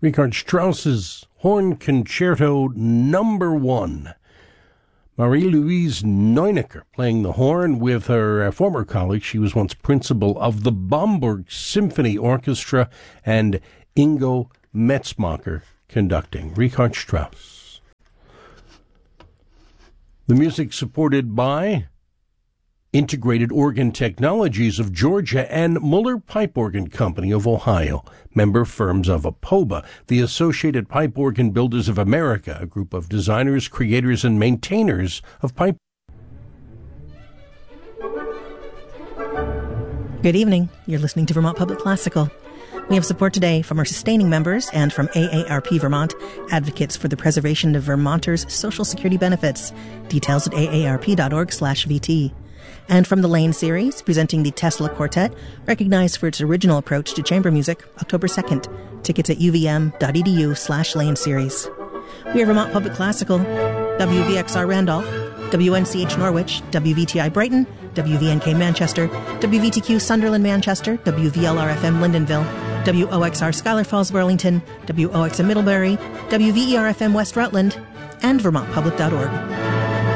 Richard Strauss's Horn Concerto No. 1. Marie-Louise Neunecker playing the horn with her former colleague. She was once principal of the Bamberg Symphony Orchestra, and Ingo Metzmacher conducting. Richard Strauss. The music supported by Integrated Organ Technologies of Georgia and Muller Pipe Organ Company of Ohio, member firms of APOBA, the Associated Pipe Organ Builders of America, a group of designers, creators, and maintainers of pipe. Good evening. You're listening to Vermont Public Classical. We have support today from our sustaining members and from AARP Vermont, advocates for the preservation of Vermonters' Social Security benefits. Details at aarp.org/VT. And from the Lane series, presenting the Tesla Quartet, recognized for its original approach to chamber music, October 2nd. Tickets at uvm.edu/Lane series. We are Vermont Public Classical, WVXR Randolph, WNCH Norwich, WVTI Brighton, WVNK Manchester, WVTQ Sunderland Manchester, WVLR-FM Lindenville, WOXR Schuyler Falls Burlington, WOXM Middlebury, WVER-FM West Rutland, and VermontPublic.org.